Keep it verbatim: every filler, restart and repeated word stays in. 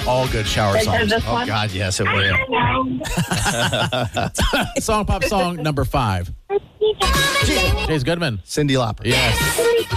all good shower Is songs. this Oh, one? God, yes, it will. Song Pop song number five. Chase Goodman. Cyndi Lauper. Yes.